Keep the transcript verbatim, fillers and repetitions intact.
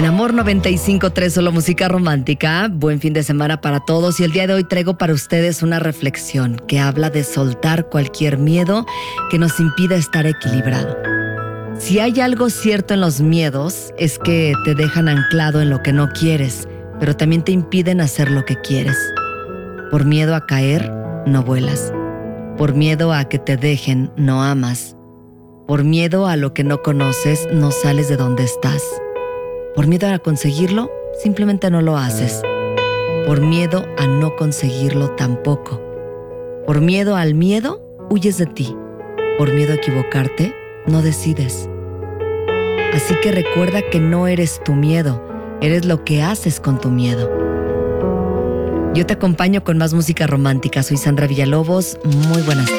En Amor noventa y cinco punto tres, solo música romántica. Buen fin de semana para todos. Y el día de hoy traigo para ustedes una reflexión que habla de soltar cualquier miedo que nos impida estar equilibrado. Si hay algo cierto en los miedos, es que te dejan anclado en lo que no quieres, pero también te impiden hacer lo que quieres. Por miedo a caer, no vuelas. Por miedo a que te dejen, no amas. Por miedo a lo que no conoces, no sales de donde estás. Por miedo a conseguirlo, simplemente no lo haces. Por miedo a no conseguirlo tampoco. Por miedo al miedo, huyes de ti. Por miedo a equivocarte, no decides. Así que recuerda que no eres tu miedo, eres lo que haces con tu miedo. Yo te acompaño con más música romántica. Soy Sandra Villalobos. Muy buenas tardes.